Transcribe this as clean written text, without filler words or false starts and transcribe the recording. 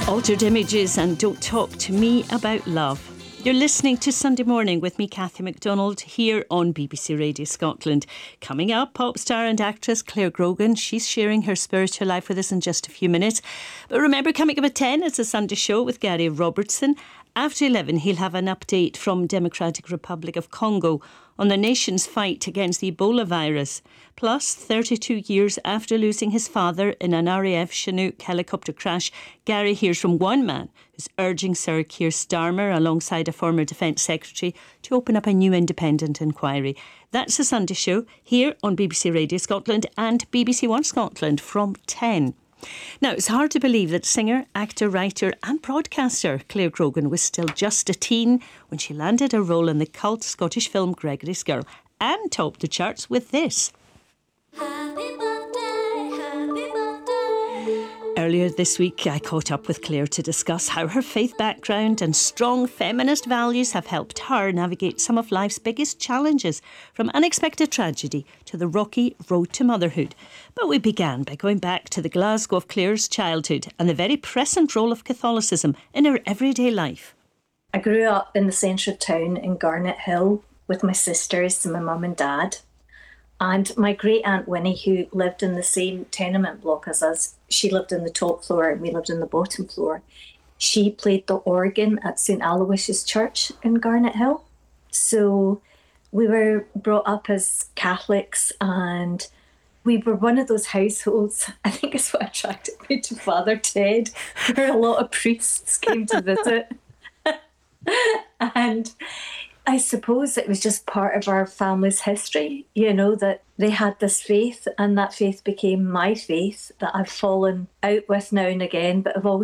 Altered Images and Don't Talk to Me About Love. You're listening to Sunday Morning with me, Cathy MacDonald, here on BBC Radio Scotland. Coming up, pop star and actress Claire Grogan. She's sharing her spiritual life with us in just a few minutes. But remember, coming up at 10, it's a Sunday show with Gary Robertson. After 11, he'll have an update from Democratic Republic of Congo on the nation's fight against the Ebola virus. Plus, 32 years after losing his father in an RAF Chinook helicopter crash, Gary hears from one man who's urging Sir Keir Starmer, alongside a former Defence Secretary, to open up a new independent inquiry. That's the Sunday show here on BBC Radio Scotland and BBC One Scotland from 10. Now, it's hard to believe that singer, actor, writer and broadcaster Claire Grogan was still just a teen when she landed a role in the cult Scottish film Gregory's Girl and topped the charts with this. Earlier this week, I caught up with Claire to discuss how her faith background and strong feminist values have helped her navigate some of life's biggest challenges, from unexpected tragedy to the rocky road to motherhood. But we began by going back to the Glasgow of Claire's childhood and the very present role of Catholicism in her everyday life. I grew up in the centre of town in Garnet Hill with my sisters and my mum and dad. And my great-aunt Winnie, who lived in the same tenement block as us, she lived in the top floor and we lived in the bottom floor. She played the organ at St Aloysius Church in Garnet Hill. So we were brought up as Catholics and we were one of those households, I think it's what attracted me to Father Ted, where a lot of priests came to visit. And I suppose it was just part of our family's history, you know, that they had this faith and that faith became my faith that I've fallen out with now and again, but I've always